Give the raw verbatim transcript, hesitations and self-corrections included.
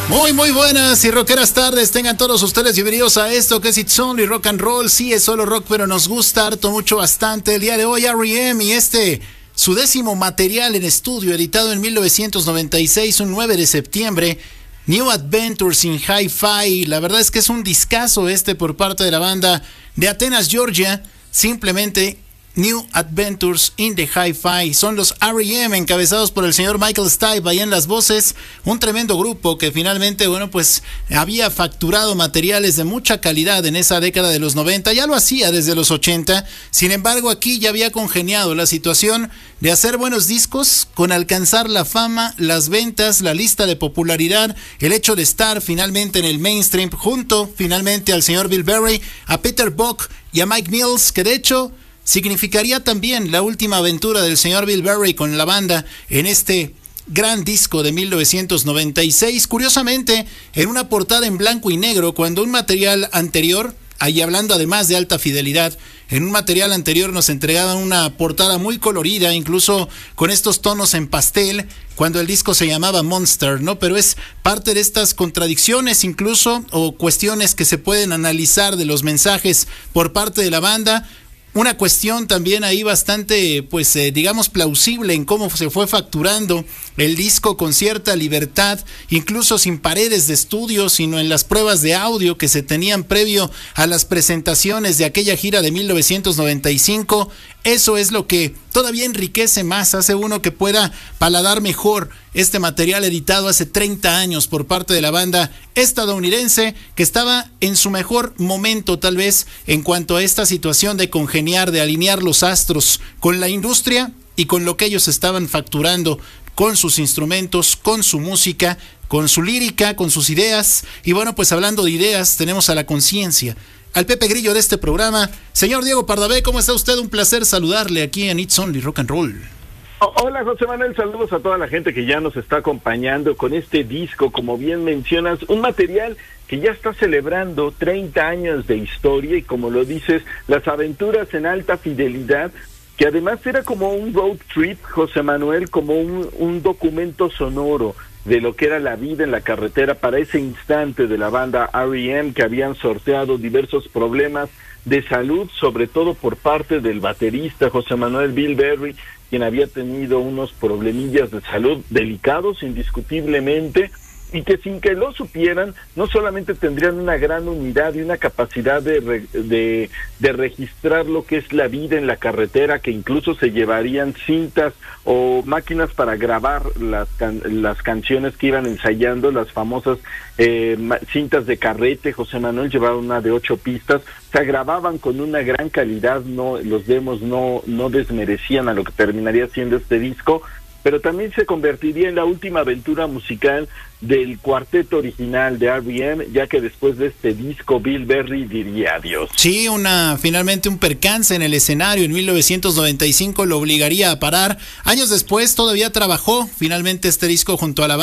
Muy, muy buenas y rockeras tardes. Tengan todos ustedes bienvenidos a esto que es It's Only Rock and Roll. Sí, es solo rock, pero nos gusta harto, mucho, bastante. El día de hoy, R E M y este, su décimo material en estudio, editado en mil novecientos noventa y seis, un nueve de septiembre. New Adventures in Hi-Fi. La verdad es que es un discazo este por parte de la banda de Atenas, Georgia. Simplemente New Adventures in the Hi-Fi. Son los R E M encabezados por el señor Michael Stipe ahí en las voces. Un tremendo grupo que finalmente, bueno, pues había facturado materiales de mucha calidad en esa década de los noventa. Ya lo hacía desde los ochenta. Sin embargo, aquí ya había congeniado la situación de hacer buenos discos con alcanzar la fama, las ventas, la lista de popularidad, el hecho de estar finalmente en el mainstream junto finalmente al señor Bill Berry, a Peter Buck y a Mike Mills, que de hecho significaría también la última aventura del señor Bill Berry con la banda en este gran disco de mil novecientos noventa y seis. Curiosamente, en una portada en blanco y negro, cuando un material anterior, ahí hablando además de alta fidelidad, en un material anterior nos entregaban una portada muy colorida, incluso con estos tonos en pastel, cuando el disco se llamaba Monster, ¿no? Pero es parte de estas contradicciones incluso, o cuestiones que se pueden analizar de los mensajes por parte de la banda. Una cuestión también ahí bastante, pues eh, digamos, plausible en cómo se fue facturando el disco con cierta libertad, incluso sin paredes de estudio, sino en las pruebas de audio que se tenían previo a las presentaciones de aquella gira de mil novecientos noventa y cinco. Eso es lo que todavía enriquece más, hace uno que pueda paladar mejor este material editado hace treinta años por parte de la banda estadounidense, que estaba en su mejor momento tal vez en cuanto a esta situación de congeniar, de alinear los astros con la industria y con lo que ellos estaban facturando con sus instrumentos, con su música, con su lírica, con sus ideas. Y bueno, pues hablando de ideas, tenemos a la conciencia, al Pepe Grillo de este programa. Señor Diego Pardavé, ¿cómo está usted? Un placer saludarle aquí en It's Only Rock and Roll. Hola José Manuel, saludos a toda la gente que ya nos está acompañando con este disco, como bien mencionas, un material que ya está celebrando treinta años de historia y, como lo dices, las aventuras en alta fidelidad, que además era como un road trip, José Manuel, como un, un documento sonoro de lo que era la vida en la carretera para ese instante de la banda R E M, que habían sorteado diversos problemas de salud, sobre todo por parte del baterista José Manuel Bill Berry, quien había tenido unos problemillas de salud delicados indiscutiblemente, y que sin que lo supieran, no solamente tendrían una gran unidad y una capacidad de, re, de, de registrar lo que es la vida en la carretera, que incluso se llevarían cintas o máquinas para grabar las, can, las canciones que iban ensayando, las famosas eh, cintas de carrete. José Manuel llevaba una de ocho pistas, se grababan con una gran calidad, no los demos no, no desmerecían a lo que terminaría siendo este disco, pero también se convertiría en la última aventura musical del cuarteto original de R E M, ya que después de este disco Bill Berry diría adiós. Sí, una finalmente un percance en el escenario en mil novecientos noventa y cinco lo obligaría a parar. Años después todavía trabajó finalmente este disco junto a la banda